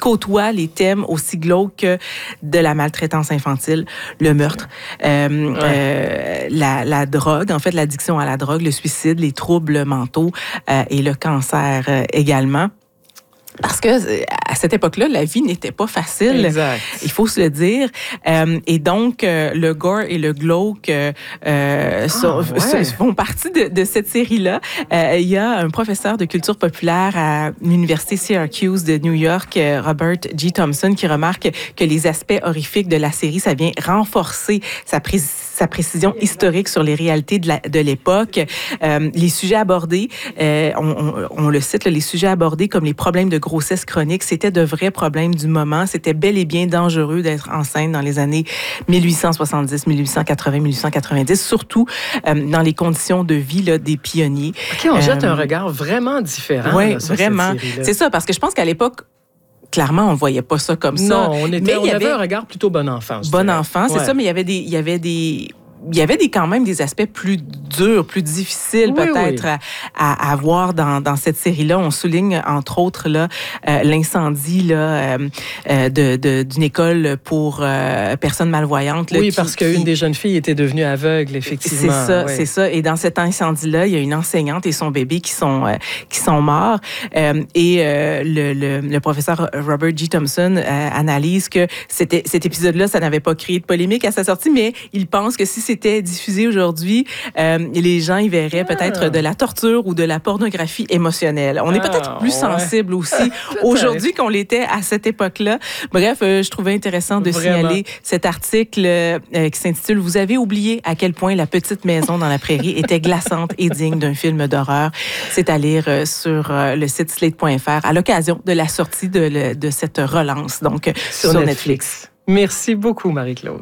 côtoie les thèmes aussi glauques que de la maltraitance infantile, le meurtre, la drogue, en fait, l'addiction à la drogue, le suicide, les troubles mentaux et le cancer également. Parce que à cette époque-là, la vie n'était pas facile. Exact. Il faut se le dire. Et donc, le gore et le glauque font partie de cette série-là. Il y a un professeur de culture populaire à l'université Syracuse de New York, Robert G. Thompson, qui remarque que les aspects horrifiques de la série, ça vient renforcer sa précision historique sur les réalités de l'époque. Les sujets abordés, on le cite, les sujets abordés comme les problèmes de grossesse chronique, c'était de vrais problèmes du moment. C'était bel et bien dangereux d'être enceinte dans les années 1870, 1880, 1890, surtout dans les conditions de vie là, des pionniers. OK, on jette un regard vraiment différent. Oui, sur vraiment. cette série-là. C'est ça, parce que je pense qu'à l'époque, clairement, on ne voyait pas ça comme ça. Non, on avait un regard plutôt bon enfant. Bon enfant, c'est ça, mais il y avait quand même des aspects plus durs, plus difficiles peut-être à voir dans cette série-là. On souligne entre autres là l'incendie là d'une école pour personnes malvoyantes. Là, parce qu'une des jeunes filles était devenue aveugle, effectivement. C'est ça. Et dans cet incendie-là, il y a une enseignante et son bébé qui sont morts. Le professeur Robert G. Thompson analyse que cet épisode-là, ça n'avait pas créé de polémique à sa sortie, mais il pense que si c'était diffusé aujourd'hui, les gens y verraient peut-être de la torture ou de la pornographie émotionnelle. On est peut-être plus sensible aussi aujourd'hui qu'on l'était à cette époque-là. Bref, je trouvais intéressant de signaler cet article qui s'intitule « Vous avez oublié à quel point la petite maison dans la prairie était glaçante et digne d'un film d'horreur ». C'est à lire sur le site slate.fr à l'occasion de la sortie de cette relance donc sur Netflix. Merci beaucoup, Marie-Claude.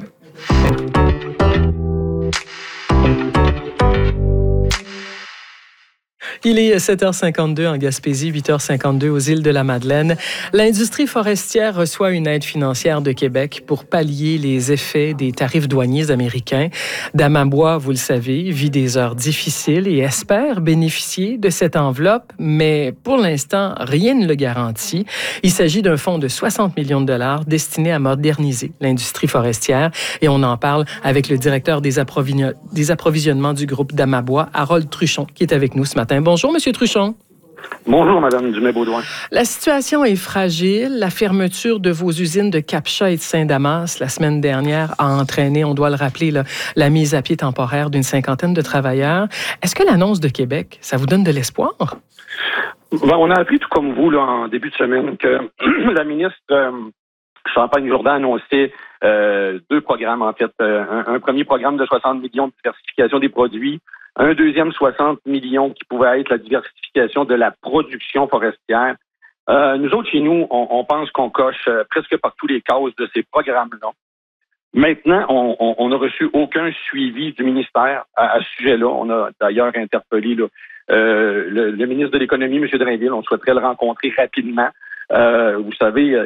Il est 7h52 en Gaspésie, 8h52 aux îles de la Madeleine. L'industrie forestière reçoit une aide financière de Québec pour pallier les effets des tarifs douaniers américains. Damabois, vous le savez, vit des heures difficiles et espère bénéficier de cette enveloppe, mais pour l'instant, rien ne le garantit. Il s'agit d'un fonds de 60 millions de dollars destiné à moderniser l'industrie forestière et on en parle avec le directeur des approvisionnements du groupe Damabois, Harold Truchon, qui est avec nous ce matin. Bonjour, M. Truchon. Bonjour, Mme Dumais-Baudouin. La situation est fragile. La fermeture de vos usines de Capcha et de Saint-Damas la semaine dernière a entraîné, on doit le rappeler, la mise à pied temporaire d'une 50aine de travailleurs. Est-ce que l'annonce de Québec, ça vous donne de l'espoir? On a appris, tout comme vous, là, en début de semaine, que la ministre Champagne-Jourdain a annoncé deux programmes, en fait. Un premier programme de 60 millions de diversification des produits, un deuxième 60 millions qui pouvait être la diversification de la production forestière. Nous autres, chez nous, on pense qu'on coche presque par tous les cases de ces programmes-là. Maintenant, on n'a reçu aucun suivi du ministère à ce sujet-là. On a d'ailleurs interpellé le ministre de l'Économie, M. Drainville. On souhaiterait le rencontrer rapidement. Vous savez,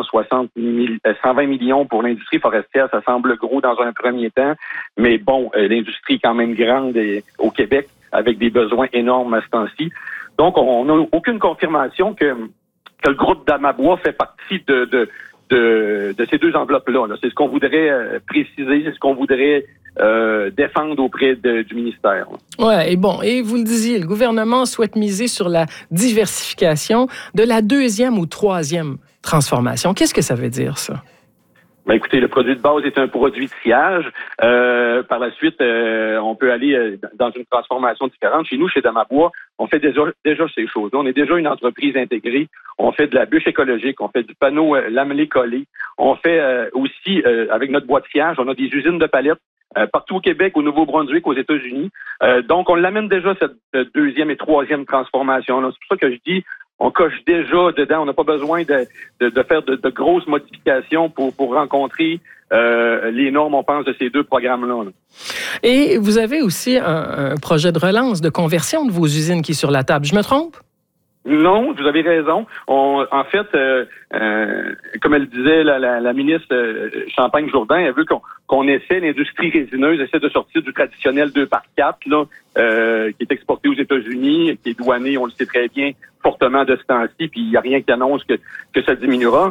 120 millions pour l'industrie forestière, ça semble gros dans un premier temps, mais bon, l'industrie est quand même grande au Québec, avec des besoins énormes à ce temps-ci. Donc, on n'a aucune confirmation que le groupe Damabois fait partie de ces deux enveloppes-là. C'est ce qu'on voudrait préciser, c'est ce qu'on voudrait défendre auprès du ministère. Ouais, et vous le disiez, le gouvernement souhaite miser sur la diversification de la deuxième ou troisième transformation. Qu'est-ce que ça veut dire, ça? Ben écoutez, le produit de base est un produit de triage. Par la suite, on peut aller dans une transformation différente. Chez nous, chez Damabois, on fait déjà ces choses-là. On est déjà une entreprise intégrée. On fait de la bûche écologique, on fait du panneau lamelé collé. On fait aussi, avec notre bois de triage, on a des usines de palettes partout au Québec, au Nouveau-Brunswick, aux États-Unis. Donc, on l'amène déjà, cette deuxième et troisième transformation-là. C'est pour ça que je dis, on coche déjà dedans. On n'a pas besoin de faire de grosses modifications pour rencontrer les normes, on pense, de ces deux programmes-là. Et vous avez aussi un projet de relance, de conversion de vos usines qui est sur la table. Je me trompe? Non, vous avez raison. En fait, comme elle disait la ministre Champagne-Jourdain, elle veut qu'on essaie, l'industrie résineuse essaie de sortir du traditionnel 2x4, là, qui est exporté aux États-Unis, qui est douané, on le sait très bien, fortement de ce temps-ci, puis il n'y a rien qui annonce que ça diminuera.